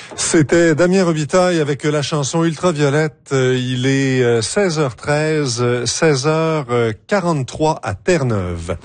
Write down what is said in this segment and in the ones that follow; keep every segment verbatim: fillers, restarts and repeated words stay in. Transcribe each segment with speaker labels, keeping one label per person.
Speaker 1: C'était Damien Robitaille avec la chanson Ultraviolette. Il est seize heures treize, seize heures quarante-trois à Terre-Neuve.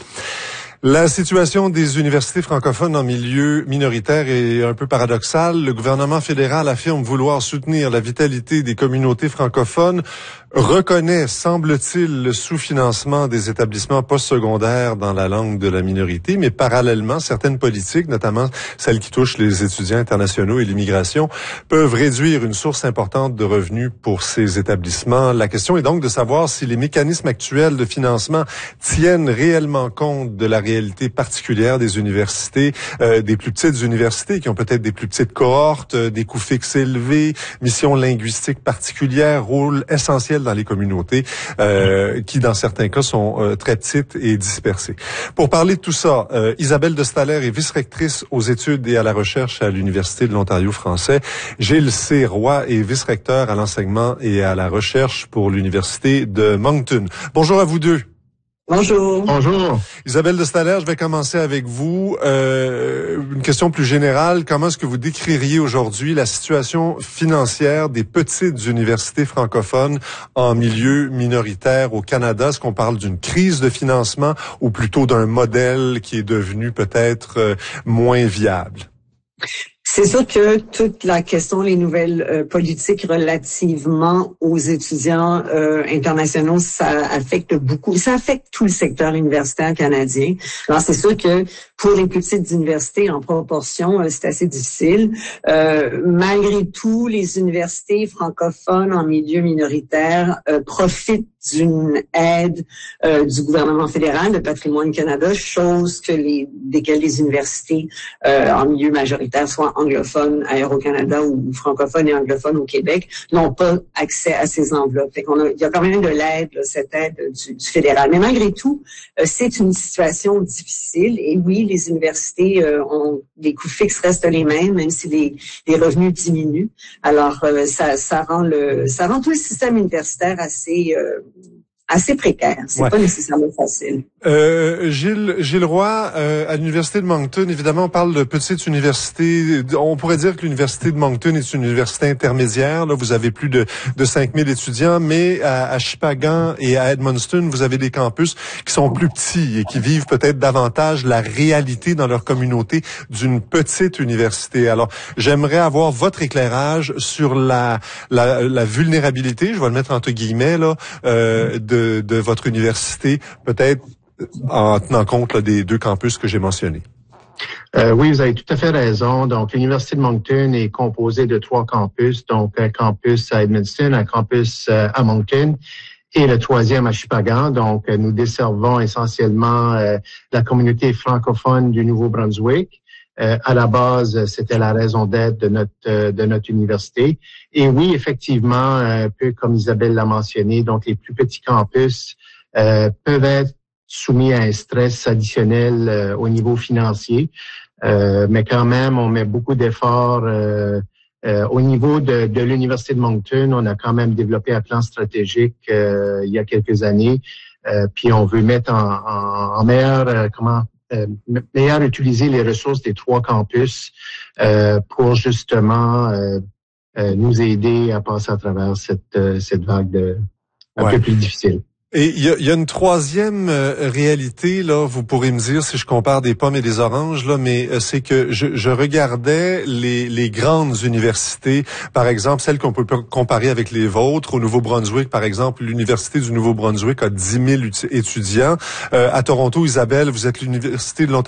Speaker 1: La situation des universités francophones en milieu minoritaire est un peu paradoxale. Le gouvernement fédéral affirme vouloir soutenir la vitalité des communautés francophones, reconnaît, semble-t-il, le sous-financement des établissements postsecondaires dans la langue de la minorité, mais parallèlement, certaines politiques, notamment celles qui touchent les étudiants internationaux et l'immigration, peuvent réduire une source importante de revenus pour ces établissements. La question est donc de savoir si les mécanismes actuels de financement tiennent réellement compte de la réalité particulière des universités, euh, des plus petites universités qui ont peut-être des plus petites cohortes, euh, des coûts fixes élevés, missions linguistiques particulières, rôle essentiel dans les communautés euh, qui, dans certains cas, sont euh, très petites et dispersées. Pour parler de tout ça, euh, Isabelle de Staller est vice-rectrice aux études et à la recherche à l'Université de l'Ontario français. Gilles C. Roy est vice-recteur à l'enseignement et à la recherche pour l'Université de Moncton. Bonjour à vous deux.
Speaker 2: Bonjour.
Speaker 3: Bonjour.
Speaker 1: Isabelle de Staller, je vais commencer avec vous. Euh, une question plus générale. Comment est-ce que vous décririez aujourd'hui la situation financière des petites universités francophones en milieu minoritaire au Canada? Est-ce qu'on parle d'une crise de financement ou plutôt d'un modèle qui est devenu peut-être euh, moins viable?
Speaker 2: C'est sûr que toute la question, les nouvelles euh, politiques relativement aux étudiants euh, internationaux, ça affecte beaucoup, ça affecte tout le secteur universitaire canadien. Alors c'est sûr que pour les petites universités, en proportion, euh, c'est assez difficile. Euh, malgré tout, les universités francophones en milieu minoritaire euh, profitent d'une aide euh, du gouvernement fédéral, de Patrimoine Canada, chose que les desquelles les universités euh, en milieu majoritaire, soit anglophones à Aéro-Canada ou francophones et anglophones au Québec, n'ont pas accès à ces enveloppes. Fait qu'on a, il y a quand même de l'aide, là, cette aide du, du fédéral. Mais malgré tout, euh, c'est une situation difficile. Et oui, les universités euh, ont les coûts fixes restent les mêmes, même si les, les revenus diminuent. Alors euh, ça, ça rend le, ça rend tout le système universitaire assez euh, assez précaire. C'est ouais. pas nécessairement facile.
Speaker 1: Euh, Gilles, Gilles Roy, euh, à l'Université de Moncton, évidemment, on parle de petite université. On pourrait dire que l'Université de Moncton est une université intermédiaire. Là, vous avez plus de, de cinq mille étudiants, mais à, à Shippagan et à Edmundston, vous avez des campus qui sont plus petits et qui vivent peut-être davantage la réalité dans leur communauté d'une petite université. Alors, j'aimerais avoir votre éclairage sur la, la, la vulnérabilité, je vais le mettre entre guillemets, là, euh, de De, de votre université, peut-être en tenant compte là, des deux campus que j'ai mentionnés.
Speaker 3: Euh, oui, vous avez tout à fait raison. Donc, l'Université de Moncton est composée de trois campus, donc un campus à Edmundston, un campus euh, à Moncton et le troisième à Shippagan. Donc, euh, nous desservons essentiellement euh, la communauté francophone du Nouveau-Brunswick. Euh, à la base, c'était la raison d'être de notre euh, de notre université. Et oui, effectivement, un peu comme Isabelle l'a mentionné, donc les plus petits campus euh, peuvent être soumis à un stress additionnel euh, au niveau financier, euh, mais quand même, on met beaucoup d'efforts. Euh, euh, au niveau de, de l'Université de Moncton, on a quand même développé un plan stratégique euh, il y a quelques années, euh, puis on veut mettre en, en, en meilleur euh, comment Euh, meilleur utiliser les ressources des trois campus euh, pour justement euh, euh, nous aider à passer à travers cette euh, cette vague de un ouais. peu plus difficile.
Speaker 1: Et il y a, y a une troisième euh, réalité, là, vous pourrez me dire si je compare des pommes et des oranges, là, mais euh, c'est que je, je regardais les, les grandes universités, par exemple, celles qu'on peut comparer avec les vôtres. Au Nouveau-Brunswick, par exemple, l'Université du Nouveau-Brunswick a dix mille étudiants. Euh, à Toronto, Isabelle, vous êtes l'Université de l'Ontario